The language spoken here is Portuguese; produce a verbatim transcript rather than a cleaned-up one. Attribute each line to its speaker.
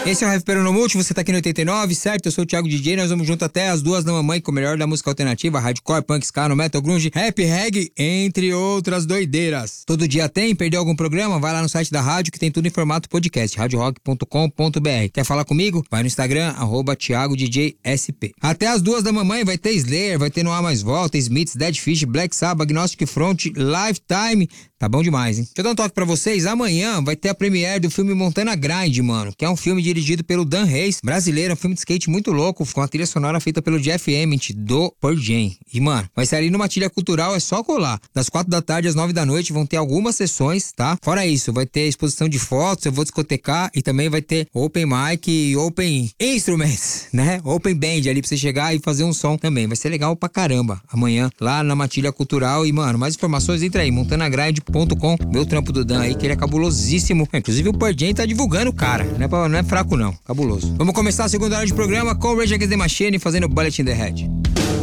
Speaker 1: Esse é o Heavy Peronomulti, você tá aqui no oitenta e nove, certo? Eu sou o Thiago D J, nós vamos junto até as duas da mamãe com o melhor da música alternativa, hardcore, punk, ska, no metal, grunge, rap, reggae, entre outras doideiras. Todo dia tem, perdeu algum programa? Vai lá no site da rádio que tem tudo em formato podcast, radio rock ponto com ponto b r. Quer falar comigo? Vai no Instagram, arroba Thiago D J S P. Até as duas da mamãe vai ter Slayer, vai ter No Há Mais Volta, Smiths, Dead Fish, Black Sabbath, Agnostic Front, Lifetime. Tá bom demais, hein? Deixa eu dar um toque pra vocês. Amanhã vai ter a premiere do filme Montana Grind, mano, que é um filme dirigido pelo Dan Reis, brasileiro, um filme de skate muito louco, com a trilha sonora feita pelo Jeff Ament, do Pearl Jam. E, mano, vai ser ali numa Matilha Cultural, é só colar. Das quatro da tarde às nove da noite vão ter algumas sessões, tá? Fora isso, vai ter exposição de fotos, eu vou discotecar e também vai ter open mic e open instruments, né? Open band ali pra você chegar e fazer um som também. Vai ser legal pra caramba. Amanhã, lá na Matilha Cultural. E, mano, mais informações, entra aí, montana grind ponto com, meu trampo do Dan aí, que ele é cabulosíssimo. Inclusive o Pearl Jam tá divulgando o cara, não é, pra, não é fraco não, cabuloso. Vamos começar a segunda hora de programa com o Rage Against the Machine fazendo Bullet in the Head.